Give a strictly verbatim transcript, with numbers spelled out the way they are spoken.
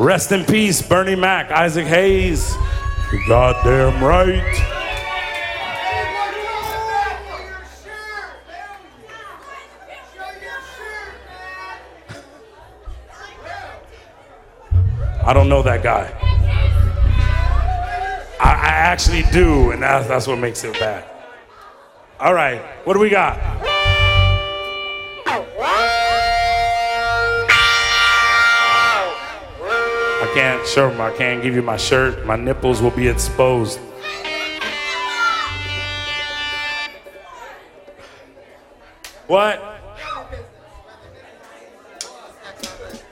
Rest in peace, Bernie Mac, Isaac Hayes. You're goddamn right. I don't know that guy. I, I actually do, and that's, that's what makes it bad. All right, what do we got? I can't show them, I can't give you my shirt. My nipples will be exposed. What?